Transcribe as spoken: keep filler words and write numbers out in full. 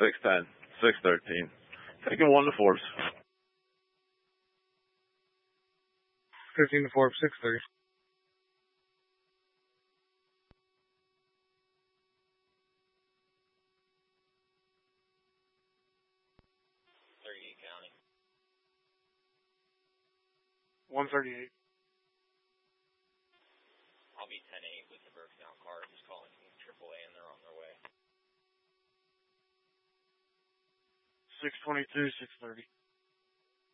six ten, six thirteen. Taking one to Forbes. fifteen to Forbes, six thirty. thirty-eight County. one thirty-eight. I'll be ten eight with the broken down car. Just calling from triple A and they're on their way. six twenty-two, six thirty.